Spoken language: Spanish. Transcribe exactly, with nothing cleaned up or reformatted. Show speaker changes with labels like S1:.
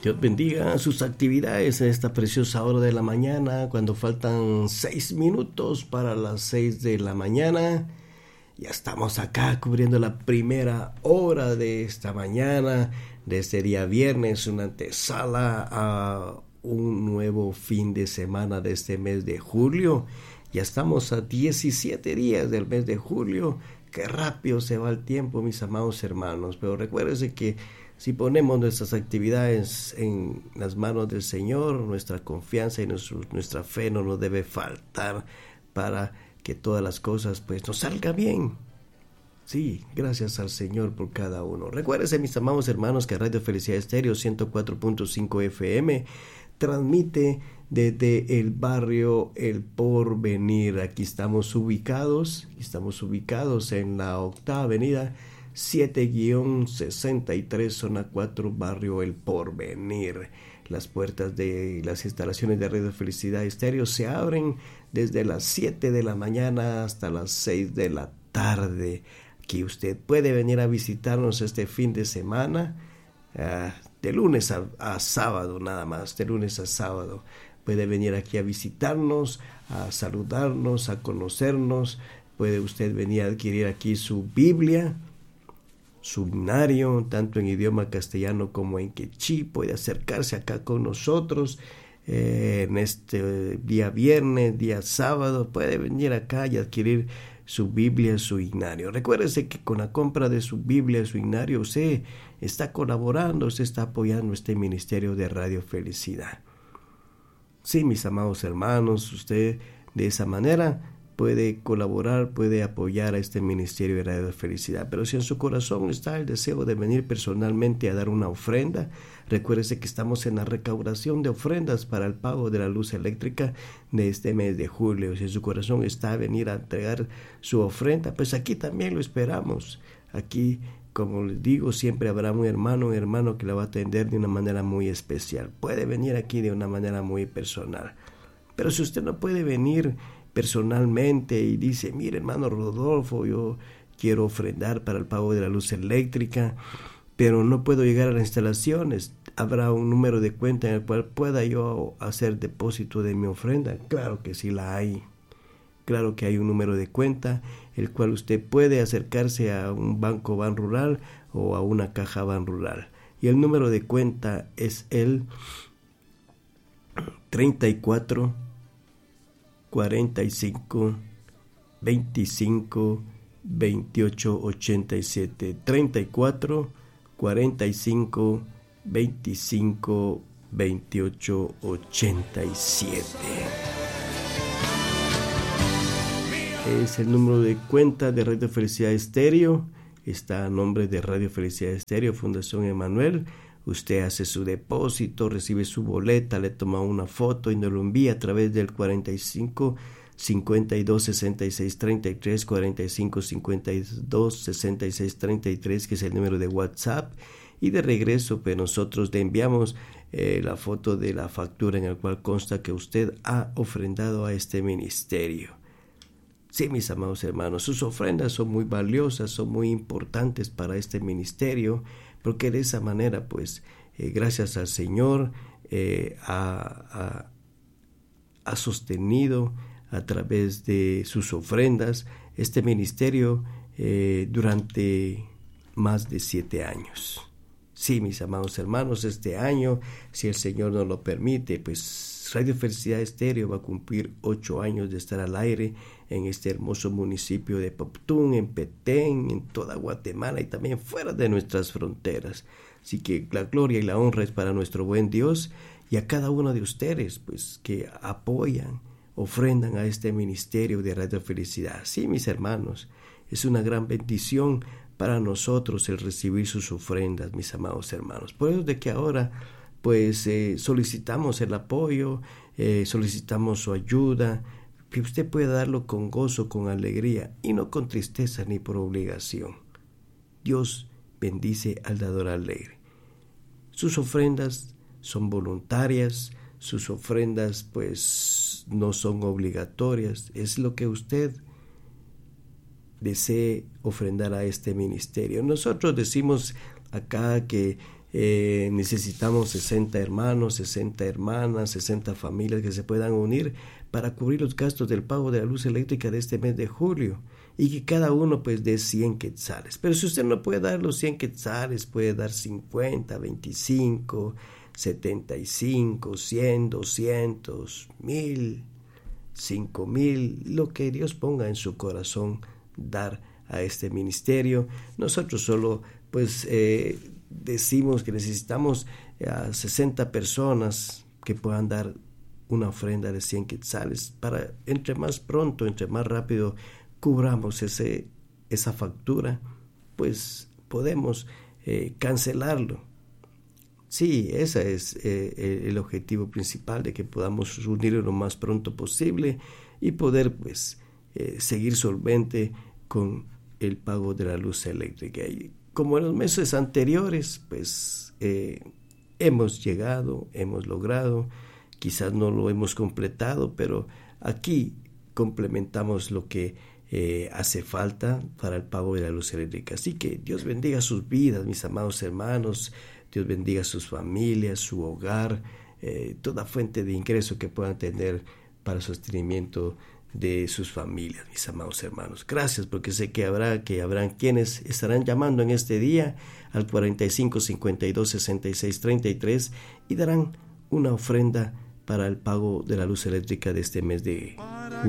S1: Dios bendiga sus actividades en esta preciosa hora de la mañana, cuando faltan seis minutos para las seis de la mañana. Ya estamos acá cubriendo la primera hora de esta mañana, de este día viernes, una antesala a un nuevo fin de semana de este mes de julio. Ya estamos a diecisiete días del mes de julio. Qué rápido se va el tiempo, mis amados hermanos. Pero recuérdense que si ponemos nuestras actividades en las manos del Señor, nuestra confianza y nuestro, nuestra fe no nos debe faltar para que todas las cosas pues nos salgan bien. Sí, gracias al Señor por cada uno. Recuérdense, mis amados hermanos, que Radio Felicidad Estéreo ciento cuatro punto cinco F M transmite desde el barrio El Porvenir. Aquí estamos ubicados, estamos ubicados en la octava avenida siete sesenta y tres, zona cuatro, barrio El Porvenir. Las puertas de las instalaciones de Radio Felicidad Estéreo se abren desde las siete de la mañana hasta las seis de la tarde. Aquí usted puede venir a visitarnos este fin de semana, uh, de lunes a, a sábado nada más, de lunes a sábado. Puede venir aquí a visitarnos, a saludarnos, a conocernos. Puede usted venir a adquirir aquí su Biblia, su binario, tanto en idioma castellano como en quechí. Puede acercarse acá con nosotros eh, en este día viernes, día sábado. Puede venir acá y adquirir su Biblia, su binario. Recuérdese que con la compra de su Biblia, su binario, usted está colaborando, usted está apoyando este ministerio de Radio Felicidad. Sí, mis amados hermanos, usted de esa manera puede colaborar, puede apoyar a este ministerio de Radio Felicidad. Pero si en su corazón está el deseo de venir personalmente a dar una ofrenda, recuérdese que estamos en la recaudación de ofrendas para el pago de la luz eléctrica de este mes de julio. Si en su corazón está a venir a entregar su ofrenda, pues aquí también lo esperamos. Aquí, como les digo, siempre habrá un hermano, un hermano que la va a atender de una manera muy especial. Puede venir aquí de una manera muy personal. Pero si usted no puede venir personalmente y dice, mire, hermano Rodolfo, yo quiero ofrendar para el pago de la luz eléctrica, pero no puedo llegar a las instalaciones, ¿habrá un número de cuenta en el cual pueda yo hacer depósito de mi ofrenda? Claro que sí la hay. Claro que hay un número de cuenta, el cual usted puede acercarse a un banco Ban Rural o a una caja Ban Rural. Y el número de cuenta es el treinta y cuatro, cuarenta y cinco, veinticinco, veintiocho, ochenta y siete. treinta y cuatro, cuarenta y cinco, veinticinco, veintiocho, ochenta y siete. Es el número de cuenta de Radio Felicidad Estéreo. Está a nombre de Radio Felicidad Estéreo, Fundación Emanuel. Usted hace su depósito, recibe su boleta, le toma una foto y nos lo envía a través del cuarenta y cinco, cincuenta y dos, sesenta y seis, treinta y tres, cuarenta y cinco, cincuenta y dos, sesenta y seis, treinta y tres, que es el número de WhatsApp. Y de regreso, pues nosotros le enviamos eh, la foto de la factura en la cual consta que usted ha ofrendado a este ministerio. Sí, mis amados hermanos, sus ofrendas son muy valiosas, son muy importantes para este ministerio, porque de esa manera, pues, eh, gracias al Señor, eh, ha, ha, ha sostenido a través de sus ofrendas este ministerio eh, durante más de siete años. Sí, mis amados hermanos, este año, si el Señor nos lo permite, pues Radio Felicidad Estéreo va a cumplir ocho años de estar al aire en este hermoso municipio de Poptún, en Petén, en toda Guatemala y también fuera de nuestras fronteras. Así que la gloria y la honra es para nuestro buen Dios y a cada uno de ustedes, pues, que apoyan, ofrendan a este ministerio de Radio Felicidad. Sí, mis hermanos, es una gran bendición para nosotros el recibir sus ofrendas, mis amados hermanos. Por eso de que ahora pues eh, solicitamos el apoyo, eh, solicitamos su ayuda, que usted pueda darlo con gozo, con alegría y no con tristeza ni por obligación. Dios bendice al dador alegre. Sus ofrendas son voluntarias, sus ofrendas pues no son obligatorias, es lo que usted desee ofrendar a este ministerio. Nosotros decimos acá que Eh, necesitamos sesenta hermanos, sesenta hermanas, sesenta familias que se puedan unir para cubrir los gastos del pago de la luz eléctrica de este mes de julio, y que cada uno pues dé cien quetzales. Pero si usted no puede dar los cien quetzales, puede dar cincuenta, veinticinco, setenta y cinco, cien, doscientos, mil, cinco mil, lo que Dios ponga en su corazón dar a este ministerio. Nosotros solo pues eh, decimos que necesitamos a sesenta personas que puedan dar una ofrenda de cien quetzales para entre más pronto, entre más rápido cubramos ese, esa factura, pues podemos eh, cancelarlo. Sí, ese es eh, el objetivo principal, de que podamos unirlo lo más pronto posible y poder pues eh, seguir solvente con el pago de la luz eléctrica. Y como en los meses anteriores, pues eh, hemos llegado, hemos logrado, quizás no lo hemos completado, pero aquí complementamos lo que Eh, hace falta para el pago de la luz eléctrica. Así que Dios bendiga sus vidas, mis amados hermanos. Dios bendiga sus familias, su hogar, eh, toda fuente de ingreso que puedan tener para el sostenimiento de sus familias, mis amados hermanos. Gracias, porque sé que habrá que habrán quienes estarán llamando en este día al cuarenta y cinco, cincuenta y dos, sesenta y seis, treinta y tres y darán una ofrenda para el pago de la luz eléctrica de este mes de